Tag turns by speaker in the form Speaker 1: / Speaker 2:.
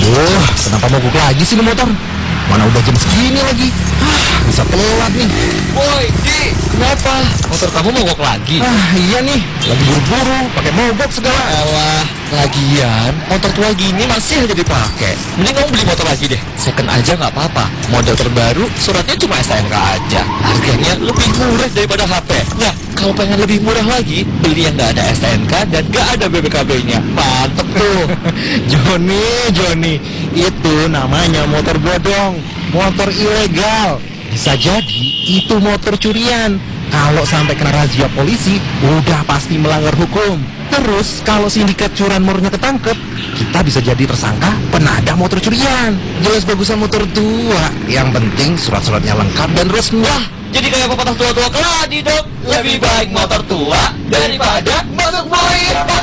Speaker 1: Kenapa mogok lagi sih ini motor? Mana udah jam segini lagi? Bisa telat nih.
Speaker 2: Woi, Di, kenapa? Motor kamu mogok lagi?
Speaker 1: Iya nih, lagi buru-buru, pakai mogok segala.
Speaker 2: Elah, lagian motor tua gini masih aja dipakai. Mending kamu beli motor lagi deh. Second aja nggak apa-apa. Model terbaru, suratnya cuma STNK aja. Harganya lebih murah daripada HP. Nah, kalau pengen lebih murah lagi, beli yang nggak ada STNK dan nggak ada BPKB-nya. Mantep tuh.
Speaker 1: Joni, itu namanya motor bodong, motor ilegal. Bisa jadi itu motor curian. Kalau sampai kena razia polisi, udah pasti melanggar hukum. Terus kalau sindikat curanmornya ketangkep, kita bisa jadi tersangka penadah motor curian. Jelas bagusan motor tua. Yang penting surat-suratnya lengkap dan resmi.
Speaker 2: Wah, jadi kayak pepatah tua-tua keladi dong. Lebih baik motor tua daripada motor boy.